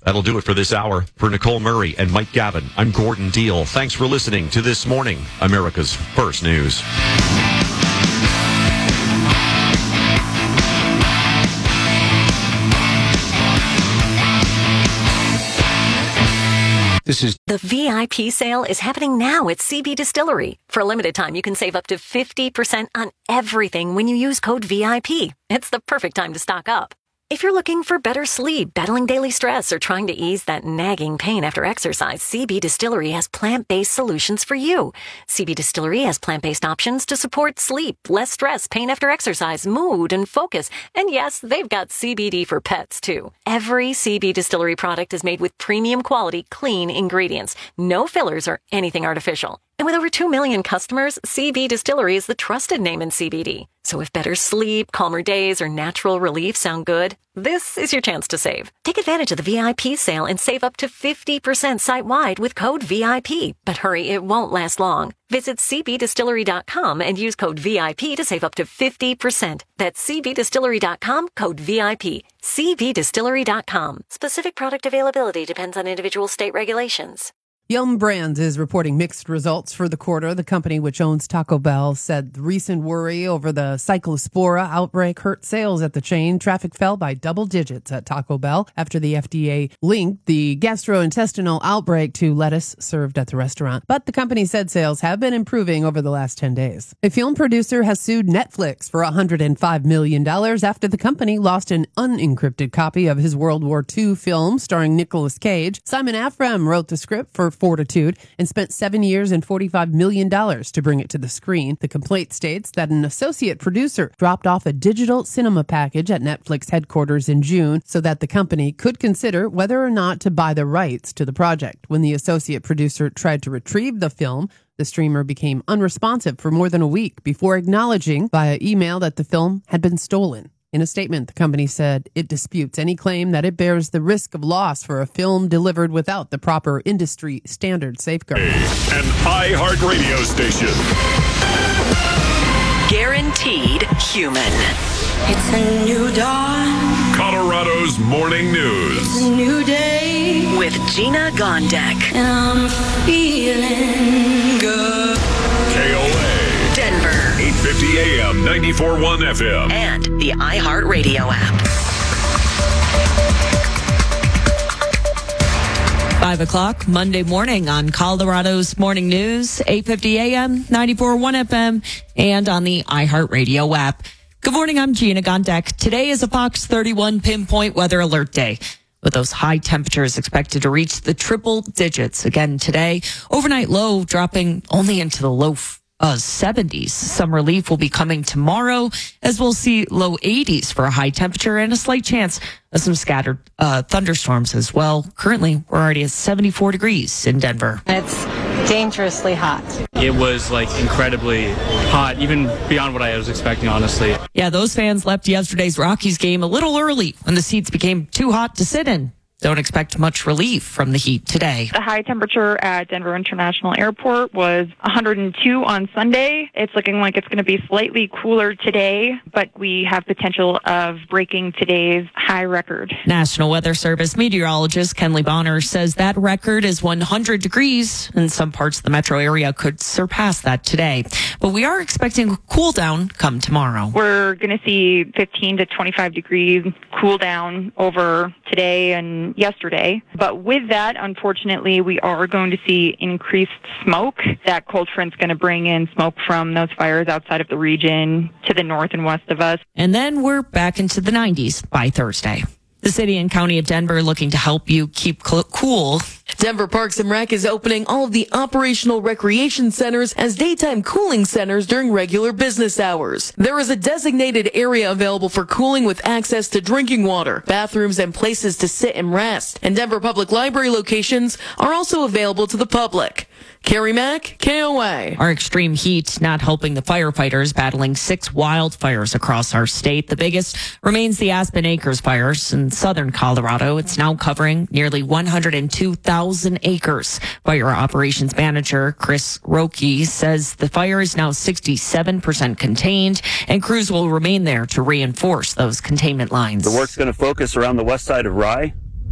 That'll do it for this hour. For Nicole Murray and Mike Gavin, I'm Gordon Deal. Thanks for listening to This Morning, America's First News. The VIP sale is happening now at CB Distillery. For a limited time, you can save up to 50% on everything when you use code VIP. It's the perfect time to stock up. If you're looking for better sleep, battling daily stress, or trying to ease that nagging pain after exercise, CB Distillery has plant-based solutions for you. CB Distillery has plant-based options to support sleep, less stress, pain after exercise, mood, and focus. And yes, they've got CBD for pets, too. Every CB Distillery product is made with premium quality, clean ingredients. No fillers or anything artificial. And with over 2 million customers, CB Distillery is the trusted name in CBD. So if better sleep, calmer days, or natural relief sound good, this is your chance to save. Take advantage of the VIP sale and save up to 50% site-wide with code VIP. But hurry, it won't last long. Visit cbdistillery.com and use code VIP to save up to 50%. That's cbdistillery.com, code VIP. cbdistillery.com. Specific product availability depends on individual state regulations. Yum! Brands is reporting mixed results for the quarter. The company, which owns Taco Bell, said the recent worry over the Cyclospora outbreak hurt sales at the chain. Traffic fell by double digits at Taco Bell after the FDA linked the gastrointestinal outbreak to lettuce served at the restaurant. But the company said sales have been improving over the last 10 days. A film producer has sued Netflix for $105 million after the company lost an unencrypted copy of his World War II film starring Nicolas Cage. Simon Afram wrote the script for Fortitude and spent 7 years and $45 million to bring it to the screen. The complaint states that an associate producer dropped off a digital cinema package at Netflix headquarters in June so that the company could consider whether or not to buy the rights to the project. When the associate producer tried to retrieve the film, the streamer became unresponsive for more than a week before acknowledging via email that the film had been stolen. In a statement, the company said it disputes any claim that it bears the risk of loss for a film delivered without the proper industry standard safeguards. An iHeartRadio station. Guaranteed human. It's a new dawn. Colorado's Morning News. It's a new day. With Gina Gondek. And I'm feeling good. KOA. Denver. 850 AM, 94.1 FM. And the iHeartRadio app. 5 o'clock Monday morning on Colorado's Morning News, 850 AM, 94.1 FM, and on the iHeartRadio app. Good morning, I'm Gina Gondek. Today is a Fox 31 pinpoint weather alert day, with those high temperatures expected to reach the triple digits again today. Overnight low dropping only into the low 70s. Some relief will be coming tomorrow, as we'll see low 80s for a high temperature and a slight chance of some scattered thunderstorms as well. Currently, we're already at 74 degrees in Denver. It's dangerously hot. It was incredibly hot, even beyond what I was expecting, honestly. Yeah, those fans left yesterday's Rockies game a little early when the seats became too hot to sit in. Don't expect much relief from the heat today. The high temperature at Denver International Airport was 102 on Sunday. It's looking like it's going to be slightly cooler today, but we have potential of breaking today's high record. National Weather Service meteorologist Kenley Bonner says that record is 100 degrees, and some parts of the metro area could surpass that today. But we are expecting a cool down come tomorrow. We're going to see 15 to 25 degrees cool down over today and yesterday. But with that, unfortunately, we are going to see increased smoke. That cold front's going to bring in smoke from those fires outside of the region to the north and west of us. And then we're back into the 90s by Thursday. The city and county of Denver looking to help you keep cool. Denver Parks and Rec is opening all of the operational recreation centers as daytime cooling centers during regular business hours. There is a designated area available for cooling with access to drinking water, bathrooms, and places to sit and rest. And Denver Public Library locations are also available to the public. Carrie Mack, KOA. Our extreme heat not helping the firefighters battling 6 wildfires across our state. The biggest remains the Aspen Acres fires in southern Colorado. It's now covering nearly 102,000 acres. Fire operations manager Chris Roque says the fire is now 67% contained, and crews will remain there to reinforce those containment lines. The work's going to focus around the west side of Rye,